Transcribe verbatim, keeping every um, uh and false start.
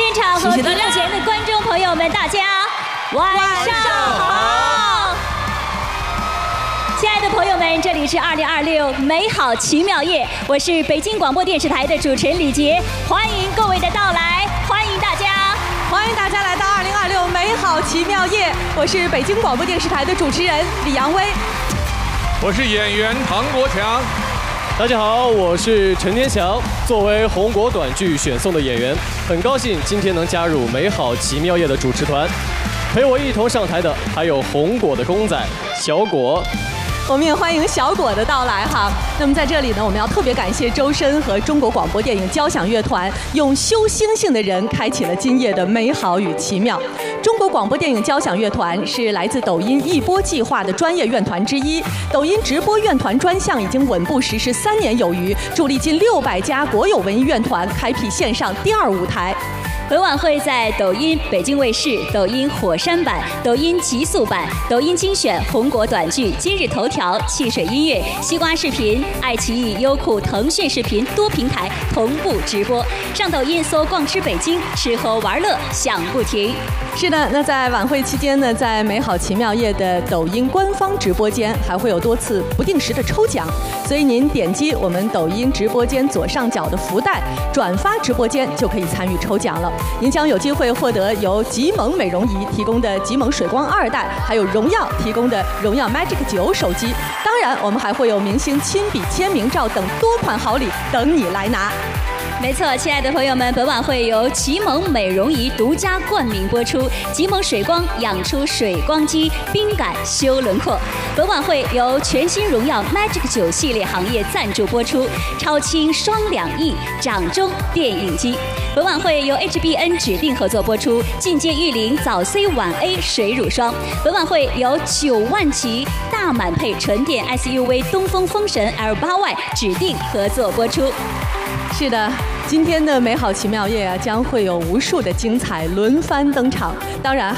现场和屏幕前的观众朋友们，大家晚上好！亲爱的朋友们，这里是二零二六美好奇妙夜，我是北京广播电视台的主持人李杰，欢迎各位的到来，欢迎大家， 欢迎大家来到二零二六美好奇妙夜，我是北京广播电视台的主持人李阳威， 我是演员唐国强。 大家好，我是陈天祥。作为红果短剧选送的演员，很高兴今天能加入美好奇妙夜的主持团。陪我一同上台的还有红果的公仔小果。 我们也欢迎小果的到来哈。那么在这里呢，我们要特别感谢周深和中国广播电影交响乐团，用修星星的人开启了今夜的美好与奇妙。中国广播电影交响乐团是来自抖音一波计划的专业院团之一，抖音直播院团专项已经稳步实施三年有余，助力近六百家国有文艺院团开辟线上第二舞台。 本晚会在抖音、北京卫视、抖音火山版、抖音极速版、抖音精选、红果短剧、今日头条、汽水音乐、西瓜视频、爱奇艺、优酷、腾讯视频多平台同步直播。上抖音搜“逛吃北京”，吃喝玩乐享不停。 是的，那在晚会期间呢，在美好奇妙夜的抖音官方直播间还会有多次不定时的抽奖，所以您点击我们抖音直播间左上角的福袋，转发直播间就可以参与抽奖了。您将有机会获得由极萌美容仪提供的极萌水光二代，还有荣耀提供的荣耀 Magic 九手机。当然，我们还会有明星亲笔签名照等多款好礼等你来拿。 没错，亲爱的朋友们，本晚会由极萌美容仪独家冠名播出，极萌水光养出水光肌，冰感修轮廓。本晚会由全新荣耀 Magic 九系列行业赞助播出，超轻双两翼掌中电影机。本晚会由 H B N 指定合作播出，进阶玉林早 C 晚 A 水乳霜。本晚会由九万起大满配纯电 S U V 东风风神 L 八 Y 指定合作播出。 是的，今天的美好奇妙夜啊，将会有无数的精彩轮番登场，当然